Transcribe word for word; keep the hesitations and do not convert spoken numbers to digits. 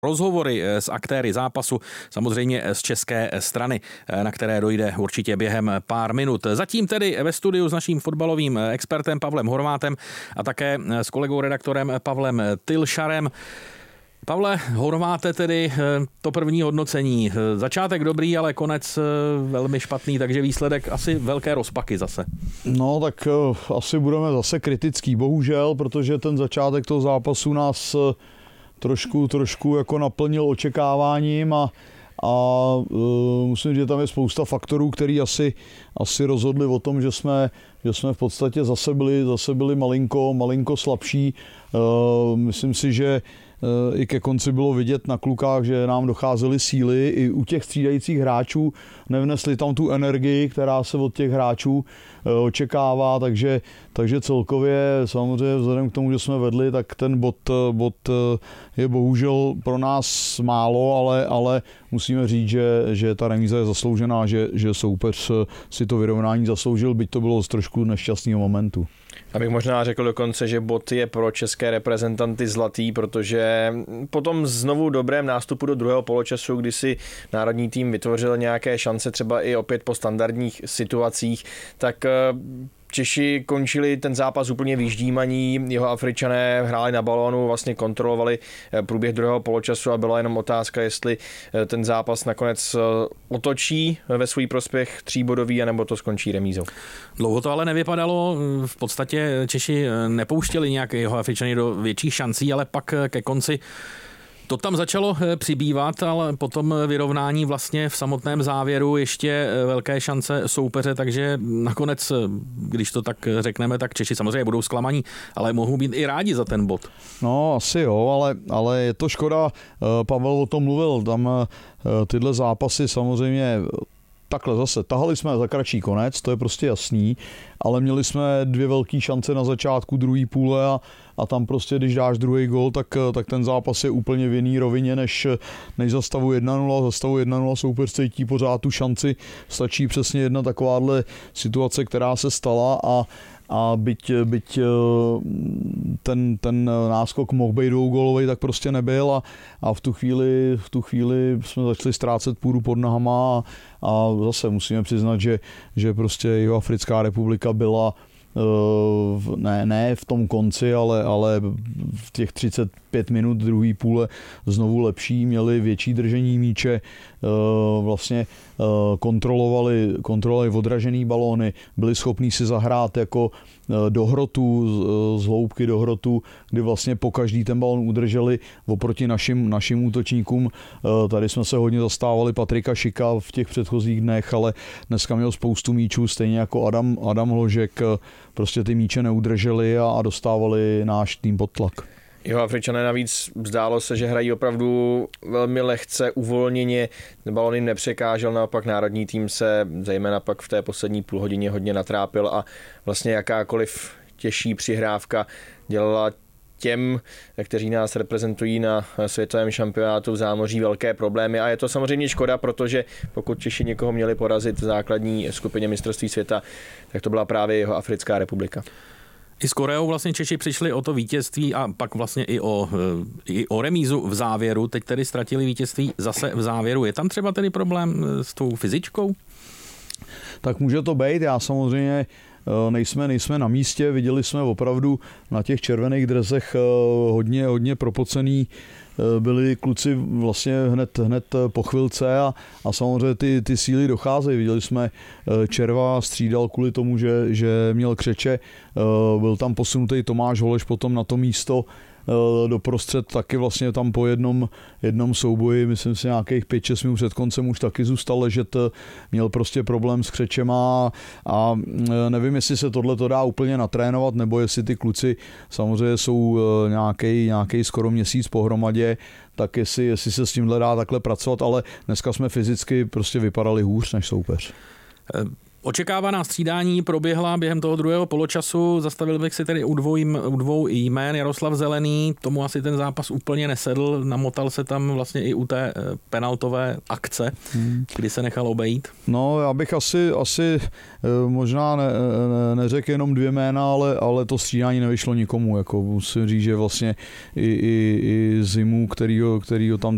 Rozhovory s aktéry zápasu, samozřejmě z české strany, na které dojde určitě během pár minut. Zatím tedy ve studiu s naším fotbalovým expertem Pavlem Horvátem a také s kolegou redaktorem Pavlem Tylšarem. Pavle Horváte, tedy to první hodnocení. Začátek dobrý, ale konec velmi špatný, takže výsledek asi velké rozpaky zase. No tak asi budeme zase kritický, bohužel, protože ten začátek toho zápasu nás trošku, trošku jako naplnil očekáváním a, a uh, musím říct, že tam je spousta faktorů, který asi, asi rozhodli o tom, že jsme, že jsme v podstatě zase byli, zase byli malinko, malinko slabší. Uh, myslím si, že i ke konci bylo vidět na klukách, že nám docházely síly, i u těch střídajících hráčů nevnesli tam tu energii, která se od těch hráčů očekává, takže, takže celkově samozřejmě vzhledem k tomu, že jsme vedli, tak ten bod, bod je bohužel pro nás málo, ale, ale musíme říct, že, že ta remíza je zasloužená, že, že soupeř si to vyrovnání zasloužil, byť to bylo z trošku nešťastného momentu. Abych možná řekl dokonce, že bod je pro české reprezentanty zlatý, protože po tom znovu dobrém nástupu do druhého poločasu, kdy si národní tým vytvořil nějaké šance třeba i opět po standardních situacích, tak Češi končili ten zápas úplně vyždímaní, jeho Afričané hráli na balónu, vlastně kontrolovali průběh druhého poločasu a byla jenom otázka, jestli ten zápas nakonec otočí ve svůj prospěch tříbodový, anebo to skončí remízou. Dlouho to ale nevypadalo, v podstatě Češi nepouštěli nějak jeho Afričany do větších šancí, ale pak ke konci to tam začalo přibývat, ale potom vyrovnání vlastně v samotném závěru ještě velké šance soupeře, takže nakonec, když to tak řekneme, tak Češi samozřejmě budou zklamaní, ale mohou být i rádi za ten bod. No asi jo, ale, ale je to škoda, Pavel o tom mluvil, tam tyhle zápasy samozřejmě takhle zase, tahali jsme za kratší konec, to je prostě jasný, ale měli jsme dvě velké šance na začátku druhé půle a, a tam prostě, když dáš druhý gól, tak, tak ten zápas je úplně v jiný rovině, než, než za stavu jedna nula. Za stavu jedna nula soupeř cítí pořád tu šanci, stačí přesně jedna takováhle situace, která se stala a A byť, byť ten, ten náskok mohl být dvougólový, tak prostě nebyl a, a v tu chvíli, v tu chvíli jsme začali ztrácet půdu pod nohama a, a zase musíme přiznat, že, že prostě Jihoafrická republika byla ne, ne v tom konci, ale, ale v těch třicet pět minut druhé půle znovu lepší, měli větší držení míče, vlastně kontrolovali, kontrolovali odražený balóny, byli schopní si zahrát jako do hrotu, z hloubky do hrotu, kdy vlastně po každý ten balón udrželi oproti našim, našim útočníkům. Tady jsme se hodně zastávali Patrika Šika v těch předchozích dnech, ale dneska měl spoustu míčů, stejně jako Adam, Adam Hložek, prostě ty míče neudrželi a, a dostávali náš tým pod tlak. Jeho Afričané navíc zdálo se, že hrají opravdu velmi lehce, uvolněně, balon jim nepřekážel, naopak národní tým se zejména pak v té poslední půlhodině hodně natrápil a vlastně jakákoliv těžší přihrávka dělala těm, kteří nás reprezentují na světovém šampionátu v zámoří, velké problémy a je to samozřejmě škoda, protože pokud Češi někoho měli porazit v základní skupině mistrovství světa, tak to byla právě jeho Africká republika. I s Koreou vlastně Češi přišli o to vítězství a pak vlastně i o, i o remízu v závěru. Teď tedy ztratili vítězství zase v závěru. Je tam třeba tedy problém s tou fyzičkou? Tak může to být. Já samozřejmě nejsme, nejsme na místě. Viděli jsme opravdu na těch červených dresech hodně, hodně propocený. Byli kluci vlastně hned, hned po chvilce a, a samozřejmě ty, ty síly docházejí. Viděli jsme Červa střídal kvůli tomu, že, že měl křeče. Byl tam posunutý Tomáš Holeš potom na to místo doprostřed, taky vlastně tam po jednom, jednom souboji, myslím si nějakých pět šest minut před koncem už taky zůstal ležet, měl prostě problém s křečema a nevím, jestli se tohle to dá úplně natrénovat, nebo jestli ty kluci samozřejmě jsou nějaký, nějaký skoro měsíc pohromadě, tak jestli, jestli se s tímhle dá takhle pracovat, ale dneska jsme fyzicky prostě vypadali hůř než soupeř. Očekávaná střídání proběhla během toho druhého poločasu. Zastavil bych si tedy u dvou, u dvou jmén. Jaroslav Zelený, tomu asi ten zápas úplně nesedl. Namotal se tam vlastně i u té penaltové akce, hmm. kdy se nechal obejít. No, já bych asi, asi možná ne, ne, neřekl jenom dvě jména, ale, ale to střídání nevyšlo nikomu. Jako musím říct, že vlastně i, i, i Zimu, kterýho, kterýho tam